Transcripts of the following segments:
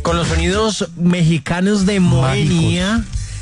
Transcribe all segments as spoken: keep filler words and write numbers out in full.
Con los sonidos mexicanos de Moenia,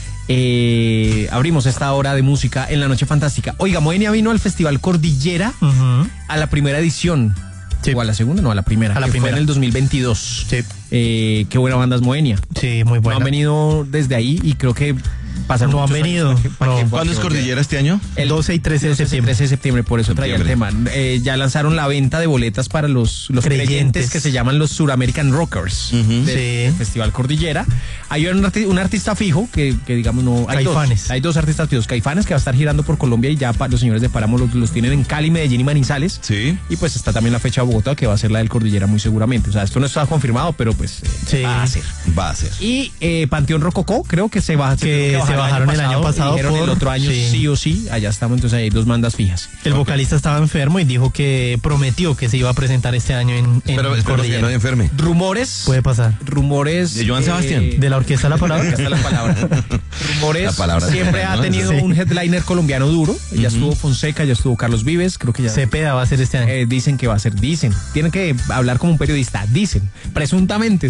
eh, abrimos esta hora de música en la Noche Fantástica. Oiga, Moenia vino al Festival Cordillera uh-huh. a la primera edición. Sí. ¿O a la segunda? No, a la primera. A la que primera. Fue en el dos mil veintidós. Sí. Eh, qué buena banda es Moenia. Sí, muy buena. No han venido desde ahí y creo que pasaron No han venido. Para que, para no. que, ¿Cuándo es Cordillera este año? El doce y trece de septiembre. trece de septiembre, por eso traía el tema. Eh, ya lanzaron la venta de boletas para los, los creyentes. creyentes que se llaman los Suramerican Rockers uh-huh. del sí. Festival Cordillera. Hay un, arti- un artista fijo que, que digamos no... Hay Caifanes. Dos, hay dos artistas fijos. Caifanes, que va a estar girando por Colombia y ya pa- los señores de Páramo los, los tienen en Cali, Medellín y Manizales. Sí. Y pues está también la fecha de Bogotá, que va a ser la del Cordillera muy seguramente. O sea, esto no está confirmado, pero pues eh, sí. va a ser. Va a ser. Y eh, Panteón Rococó, creo que se, va, que se, se, se bajaron el año pasado. Y dijeron por... el otro año sí. sí o sí, allá estamos, entonces hay dos bandas fijas. El okay. vocalista estaba enfermo y dijo que prometió que se iba a presentar este año en, en Pero, espero que no enferme. Rumores. Puede pasar. Rumores. ¿De Joan eh, Sebastián? ¿De la Orquesta La Palabra? Orquesta La Palabra. Rumores. La palabra siempre ha tenido sí. un headliner colombiano duro. Ya uh-huh. estuvo Fonseca, ya estuvo Carlos Vives, creo que ya. Cepeda va a ser este año. Eh, dicen que va a ser, dicen. Tienen que hablar como un periodista, dicen. Presuntamente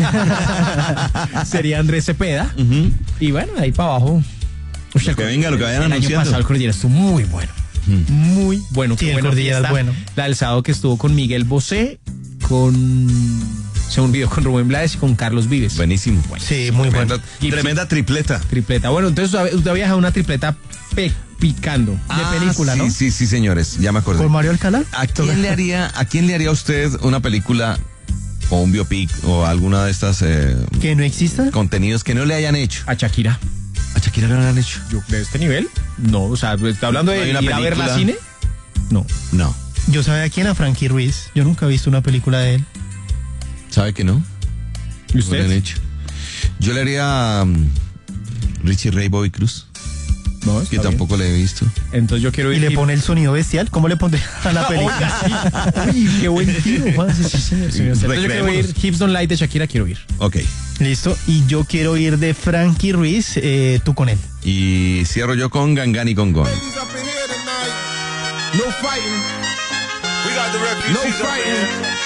sería. sería Andrés Cepeda. Uh-huh. Y bueno, ahí para abajo. O sea, que venga lo que vayan el anunciando. El año pasado el Cordillera estuvo muy bueno. Hmm. Muy bueno. Sí, el Cordillera es bueno. La del sábado que estuvo con Miguel Bosé, con... Se me olvidó, con Rubén Blades y con Carlos Vives. Buenísimo. Bueno, sí, muy tremenda, bueno. Tremenda tripleta. Tripleta. Bueno, entonces usted había dejado una tripleta pe- picando. Ah, de película, sí, ¿no? Sí, sí, señores. Ya me acordé. ¿Con Mario Alcalá? ¿A quién le haría, a quién le haría usted una película o un biopic o alguna de estas... Eh, ¿Que no exista? Contenidos que no le hayan hecho? A Shakira. ¿A Shakira no le han hecho? Yo, ¿de este nivel? No, o sea, ¿está hablando de ir a verla al cine? No. No. Yo sabía quién a Frankie Ruiz. Yo nunca he visto una película de él. ¿Sabe que no? ¿Y usted? No le han hecho. Yo le haría um, Richie Ray Bobby Cruz. No, que tampoco bien. le he visto. Entonces yo quiero ir. ¿Y le pone el sonido bestial? ¿Cómo le pondría a la película? Uy, qué buen tiro, Juan. Sí, sí, señor, señor. Entonces yo quiero ir. Hips Don't Lie de Shakira, quiero ir. Ok. Listo. Y yo quiero ir de Frankie Ruiz, eh, tú con él. Y cierro yo con Gangan y con Gon. No fighting. We got the refugees. No fighting.